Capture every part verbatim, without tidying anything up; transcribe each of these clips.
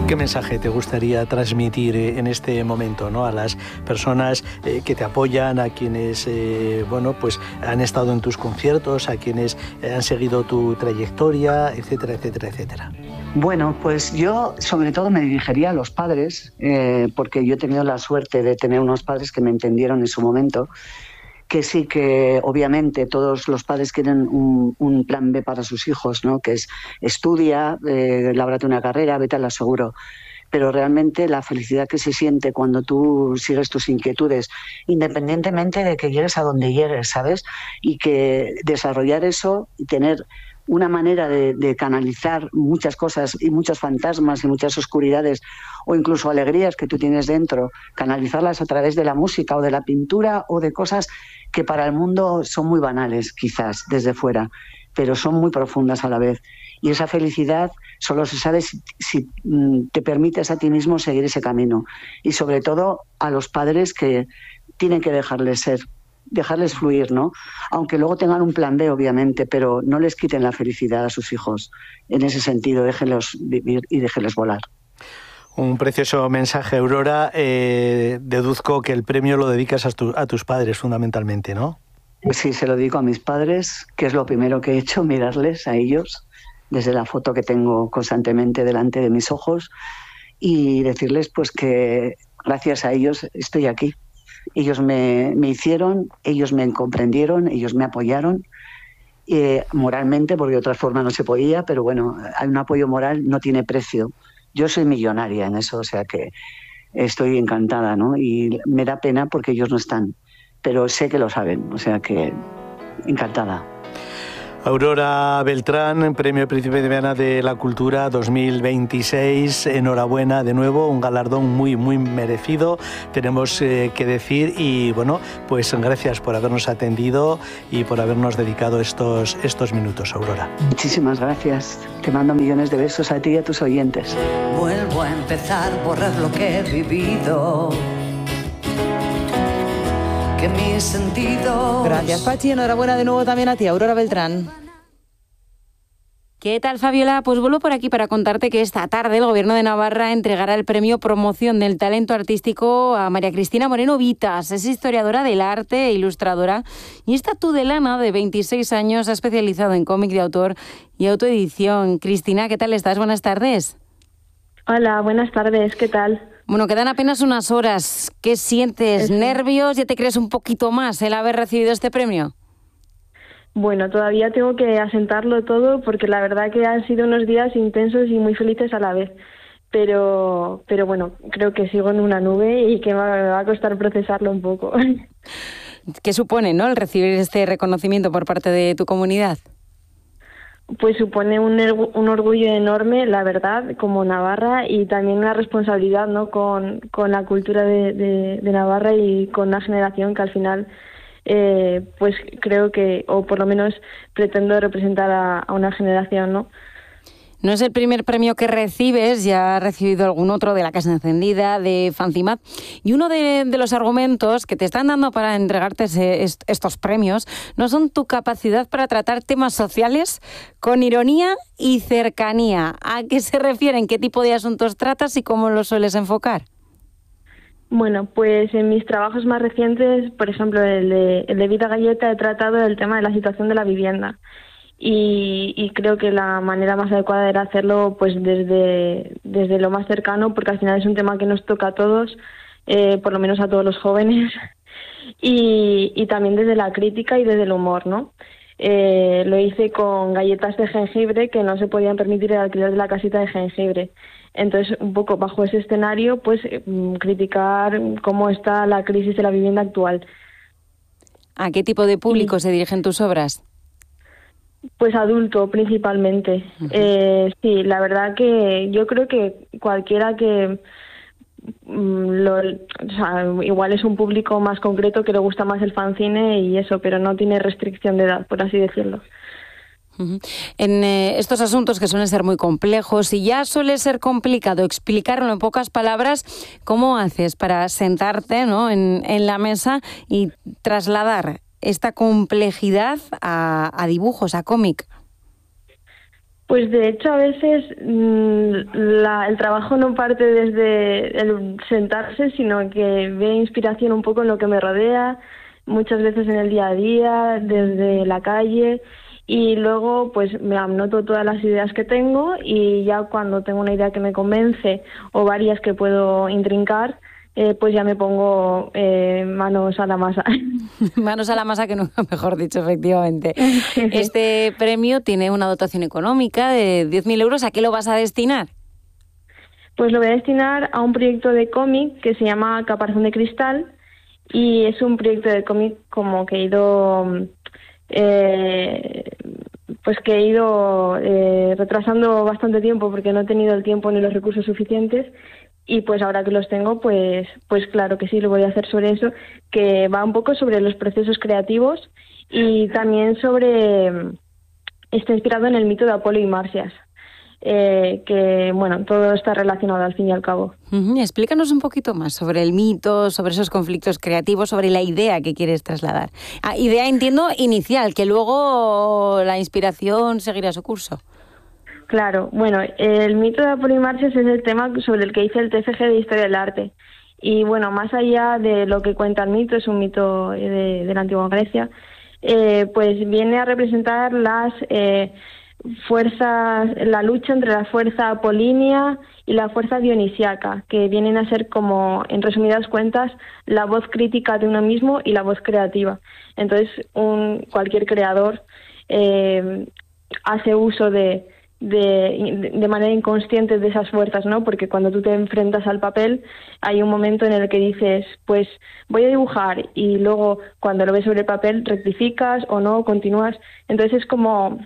¿Qué mensaje te gustaría transmitir en este momento, ¿no?, a las personas eh, que te apoyan, a quienes eh, bueno, pues han estado en tus conciertos, a quienes eh, han seguido tu trayectoria, etcétera, etcétera, etcétera? Bueno, pues yo sobre todo me dirigiría a los padres, eh, porque yo he tenido la suerte de tener unos padres que me entendieron en su momento, que sí que obviamente todos los padres quieren un, un plan B para sus hijos, ¿no?, que es estudia, eh, lábrate una carrera, vete al aseguro. Pero realmente la felicidad que se siente cuando tú sigues tus inquietudes, independientemente de que llegues a donde llegues, ¿sabes? Y que desarrollar eso y tener una manera de, de canalizar muchas cosas y muchos fantasmas y muchas oscuridades o incluso alegrías que tú tienes dentro, canalizarlas a través de la música o de la pintura o de cosas que para el mundo son muy banales, quizás, desde fuera, pero son muy profundas a la vez. Y esa felicidad solo se sabe si, si te permites a ti mismo seguir ese camino. Y sobre todo a los padres que tienen que dejarles ser, dejarles fluir, ¿no? Aunque luego tengan un plan B, obviamente, pero no les quiten la felicidad a sus hijos. En ese sentido, déjenlos vivir y déjenles volar. Un precioso mensaje, Aurora. Eh, deduzco que el premio lo dedicas a, tu, a tus padres, fundamentalmente, ¿no? Sí, se lo digo a mis padres, que es lo primero que he hecho, mirarles a ellos, desde la foto que tengo constantemente delante de mis ojos, y decirles pues que gracias a ellos estoy aquí. Ellos me, me hicieron, ellos me comprendieron, ellos me apoyaron eh, moralmente, porque de otra forma no se podía, pero bueno, hay un apoyo moral, no tiene precio. Yo soy millonaria en eso, o sea que estoy encantada, ¿no? Y me da pena porque ellos no están, pero sé que lo saben, o sea que encantada. Aurora Beltrán, Premio Príncipe de Viana de la Cultura dos mil veintiséis. Enhorabuena de nuevo, un galardón muy, muy merecido, tenemos eh, que decir. Y bueno, pues gracias por habernos atendido y por habernos dedicado estos, estos minutos, Aurora. Muchísimas gracias. Te mando millones de besos a ti y a tus oyentes. Vuelvo a empezar, borrar lo que he vivido. Que mis sentidos... Gracias, Pachi. Enhorabuena de nuevo también a ti, Aurora Beltrán. ¿Qué tal, Fabiola? Pues vuelvo por aquí para contarte que esta tarde el Gobierno de Navarra entregará el premio Promoción del Talento Artístico a María Cristina Moreno Vitas. Es historiadora del arte e ilustradora y esta tudelana de veintiséis años ha especializado en cómic de autor y autoedición. Cristina, ¿qué tal estás? Buenas tardes. Hola, buenas tardes. ¿Qué tal? Bueno, quedan apenas unas horas. ¿Qué sientes? Sí. ¿Nervios? ¿Ya te crees un poquito más el haber recibido este premio? Bueno, todavía tengo que asentarlo todo porque la verdad que han sido unos días intensos y muy felices a la vez. Pero, pero bueno, creo que sigo en una nube y que me va a costar procesarlo un poco. ¿Qué supone, no, el recibir este reconocimiento por parte de tu comunidad? Pues supone un, un orgullo enorme, la verdad, como Navarra, y también una responsabilidad, ¿no?, con, con la cultura de, de, de Navarra y con una generación que al final, eh, pues creo que, o por lo menos pretendo representar a, a una generación, ¿no? No es el primer premio que recibes, ya has recibido algún otro de La Casa Encendida, de Fancimat, y uno de, de los argumentos que te están dando para entregarte ese, est, estos premios no son tu capacidad para tratar temas sociales con ironía y cercanía. ¿A qué se refieren? ¿Qué tipo de asuntos tratas y cómo los sueles enfocar? Bueno, pues en mis trabajos más recientes, por ejemplo, el de, el de Vida Galleta, he tratado el tema de la situación de la vivienda. Y, y creo que la manera más adecuada era hacerlo pues desde, desde lo más cercano, porque al final es un tema que nos toca a todos, eh, por lo menos a todos los jóvenes, y, y también desde la crítica y desde el humor, ¿no? Eh, lo hice con galletas de jengibre que no se podían permitir el alquiler de la casita de jengibre. Entonces, un poco bajo ese escenario, pues criticar cómo está la crisis de la vivienda actual. ¿A qué tipo de público y, se dirigen tus obras? Pues adulto, principalmente. Uh-huh. Eh, sí, la verdad que yo creo que cualquiera que... Lo, o sea, igual es un público más concreto que le gusta más el fanzine y eso, pero no tiene restricción de edad, por así decirlo. Uh-huh. En eh, estos asuntos que suelen ser muy complejos y ya suele ser complicado explicarlo en pocas palabras, ¿cómo haces para sentarte, ¿no?, en, en la mesa y trasladar esta complejidad a, a dibujos, a cómic? Pues de hecho a veces mmm, la, el trabajo no parte desde el sentarse, sino que ve inspiración un poco en lo que me rodea, muchas veces en el día a día, desde la calle, y luego pues me anoto todas las ideas que tengo y ya cuando tengo una idea que me convence o varias que puedo intrincar, Eh, pues ya me pongo eh, manos a la masa. Manos a la masa, que nunca mejor dicho, efectivamente. Este premio tiene una dotación económica de diez mil euros. ¿A qué lo vas a destinar? Pues lo voy a destinar a un proyecto de cómic que se llama Caparazón de Cristal, y es un proyecto de cómic como que he ido... Eh, pues que he ido eh, retrasando bastante tiempo porque no he tenido el tiempo ni los recursos suficientes. Y pues ahora que los tengo, pues pues claro que sí, lo voy a hacer sobre eso, que va un poco sobre los procesos creativos y también sobre... Está inspirado en el mito de Apolo y Marcias, eh, que, bueno, todo está relacionado al fin y al cabo. Uh-huh. Explícanos un poquito más sobre el mito, sobre esos conflictos creativos, sobre la idea que quieres trasladar. Ah, idea, entiendo, inicial, que luego la inspiración seguirá su curso. Claro, bueno, el mito de Apolo y Marcias es el tema sobre el que hice el T F G de Historia del Arte. Y bueno, más allá de lo que cuenta el mito, es un mito de, de la antigua Grecia, eh, pues viene a representar las eh, fuerzas, la lucha entre la fuerza apolínea y la fuerza dionisíaca, que vienen a ser como, en resumidas cuentas, la voz crítica de uno mismo y la voz creativa. Entonces, un, cualquier creador eh, hace uso de... De, de manera inconsciente de esas fuerzas, ¿no? Porque cuando tú te enfrentas al papel hay un momento en el que dices, pues voy a dibujar, y luego cuando lo ves sobre el papel rectificas o no, continúas. Entonces es como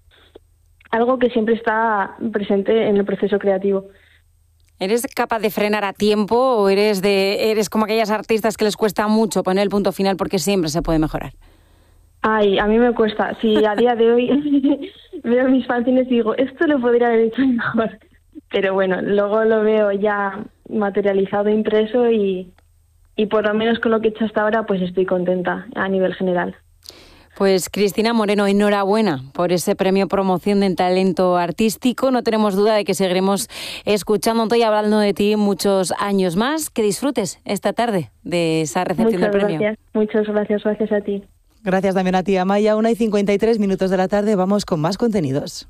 algo que siempre está presente en el proceso creativo. ¿Eres capaz de frenar a tiempo o eres de eres como aquellas artistas que les cuesta mucho poner el punto final porque siempre se puede mejorar? Ay, a mí me cuesta. Si a día de hoy veo mis fanzines y digo, esto lo podría haber hecho mejor. Pero bueno, luego lo veo ya materializado, impreso, y, y por lo menos con lo que he hecho hasta ahora, pues estoy contenta a nivel general. Pues Cristina Moreno, enhorabuena por ese premio Promoción del Talento Artístico. No tenemos duda de que seguiremos escuchándote y hablando de ti muchos años más. Que disfrutes esta tarde de esa recepción Muchas del premio. Gracias. Muchas gracias, gracias a ti. Gracias también a ti, Amaya. una y cincuenta y tres minutos de la tarde, vamos con más contenidos.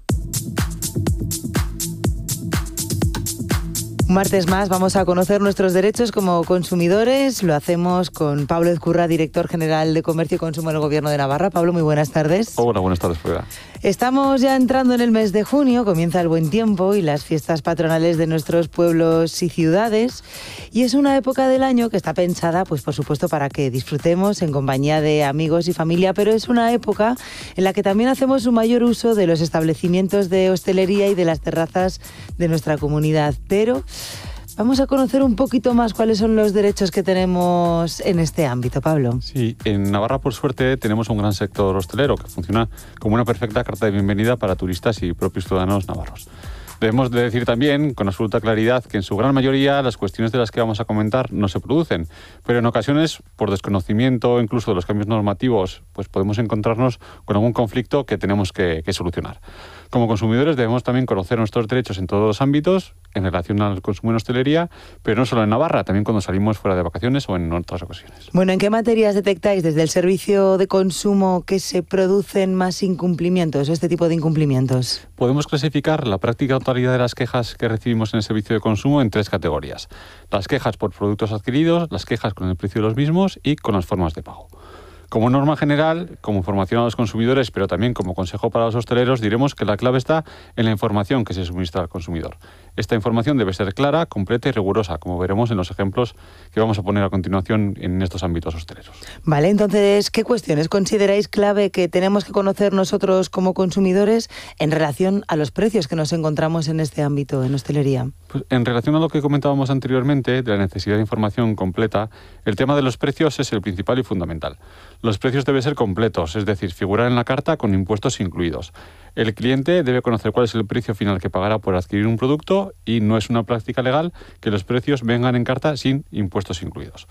Un martes más vamos a conocer nuestros derechos como consumidores. Lo hacemos con Pablo Ezcurra, director general de Comercio y Consumo del Gobierno de Navarra. Pablo, muy buenas tardes. Hola, buenas tardes, Freda. Estamos ya entrando en el mes de junio, comienza el buen tiempo y las fiestas patronales de nuestros pueblos y ciudades. Y es una época del año que está pensada, pues por supuesto, para que disfrutemos en compañía de amigos y familia, pero es una época en la que también hacemos un mayor uso de los establecimientos de hostelería y de las terrazas de nuestra comunidad. Pero vamos a conocer un poquito más cuáles son los derechos que tenemos en este ámbito, Pablo. Sí, en Navarra, por suerte, tenemos un gran sector hostelero que funciona como una perfecta carta de bienvenida para turistas y propios ciudadanos navarros. Debemos de decir también, con absoluta claridad, que en su gran mayoría las cuestiones de las que vamos a comentar no se producen, pero en ocasiones, por desconocimiento incluso de los cambios normativos, pues podemos encontrarnos con algún conflicto que tenemos que, que solucionar. Como consumidores debemos también conocer nuestros derechos en todos los ámbitos, en relación al consumo en hostelería, pero no solo en Navarra, también cuando salimos fuera de vacaciones o en otras ocasiones. Bueno, ¿en qué materias detectáis desde el servicio de consumo que se producen más incumplimientos o este tipo de incumplimientos? Podemos clasificar la práctica totalidad de las quejas que recibimos en el servicio de consumo en tres categorías: las quejas por productos adquiridos, las quejas con el precio de los mismos y con las formas de pago. Como norma general, como información a los consumidores, pero también como consejo para los hosteleros, diremos que la clave está en la información que se suministra al consumidor. Esta información debe ser clara, completa y rigurosa, como veremos en los ejemplos que vamos a poner a continuación en estos ámbitos hosteleros. Vale, entonces, ¿qué cuestiones consideráis clave que tenemos que conocer nosotros como consumidores en relación a los precios que nos encontramos en este ámbito, en hostelería? Pues en relación a lo que comentábamos anteriormente, de la necesidad de información completa, el tema de los precios es el principal y fundamental. Los precios deben ser completos, es decir, figurar en la carta con impuestos incluidos. El cliente debe conocer cuál es el precio final que pagará por adquirir un producto y no es una práctica legal que los precios vengan en carta sin impuestos incluidos.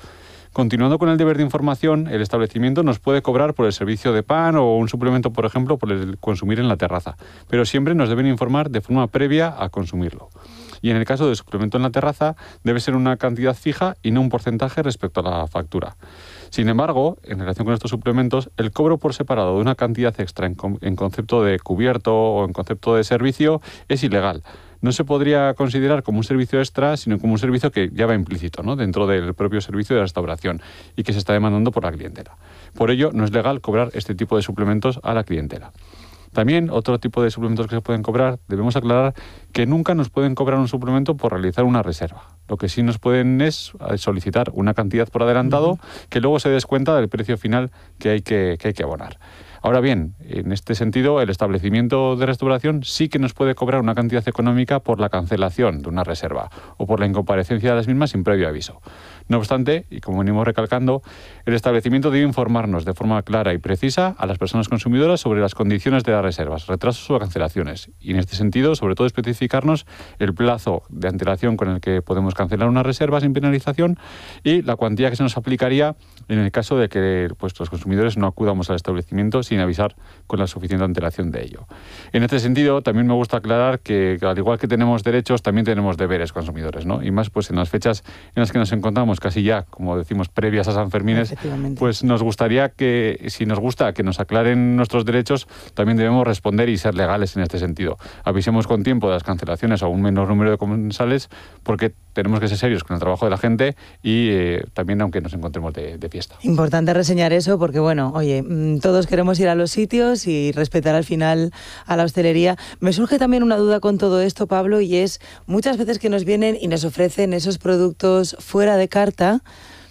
Continuando con el deber de información, el establecimiento nos puede cobrar por el servicio de pan o un suplemento, por ejemplo, por el consumir en la terraza, pero siempre nos deben informar de forma previa a consumirlo. Y en el caso del suplemento en la terraza, debe ser una cantidad fija y no un porcentaje respecto a la factura. Sin embargo, en relación con estos suplementos, el cobro por separado de una cantidad extra en, en concepto de cubierto o en concepto de servicio es ilegal. No se podría considerar como un servicio extra, sino como un servicio que ya va implícito, ¿no?, dentro del propio servicio de restauración y que se está demandando por la clientela. Por ello, no es legal cobrar este tipo de suplementos a la clientela. También, otro tipo de suplementos que se pueden cobrar, debemos aclarar que nunca nos pueden cobrar un suplemento por realizar una reserva. Lo que sí nos pueden es solicitar una cantidad por adelantado uh-huh. que luego se descuenta del precio final que hay que, que hay que abonar. Ahora bien, en este sentido, el establecimiento de restauración sí que nos puede cobrar una cantidad económica por la cancelación de una reserva o por la incomparecencia de las mismas sin previo aviso. No obstante, y como venimos recalcando, el establecimiento debe informarnos de forma clara y precisa a las personas consumidoras sobre las condiciones de las reservas, retrasos o cancelaciones. Y en este sentido, sobre todo, especificarnos el plazo de antelación con el que podemos cancelar una reserva sin penalización y la cuantía que se nos aplicaría en el caso de que pues, los consumidores no acudamos al establecimiento sin avisar con la suficiente antelación de ello. En este sentido, también me gusta aclarar que, al igual que tenemos derechos, también tenemos deberes consumidores, ¿no? Y más pues en las fechas en las que nos encontramos casi ya, como decimos, previas a San Fermines, pues nos gustaría que, si nos gusta que nos aclaren nuestros derechos, también debemos responder y ser legales en este sentido. Avisemos con tiempo de las cancelaciones a un menor número de comensales, porque tenemos que ser serios con el trabajo de la gente y eh, también aunque nos encontremos de, de fiesta. Importante reseñar eso porque, bueno, oye, todos queremos ir a los sitios y respetar al final a la hostelería. Me surge también una duda con todo esto, Pablo, y es muchas veces que nos vienen y nos ofrecen esos productos fuera de carta,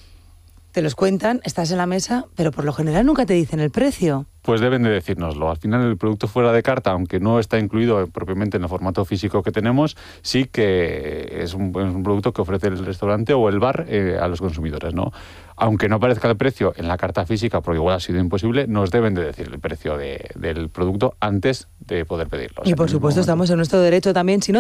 te los cuentan, estás en la mesa, pero por lo general nunca te dicen el precio. Pues deben de decírnoslo. Al final el producto fuera de carta, aunque no está incluido propiamente en el formato físico que tenemos, sí que es un, es un producto que ofrece el restaurante o el bar eh, a los consumidores, ¿no? Aunque no aparezca el precio en la carta física, porque igual ha sido imposible, nos deben de decir el precio de, del producto antes de poder pedirlo. O sea, y por supuesto estamos en nuestro derecho también, si no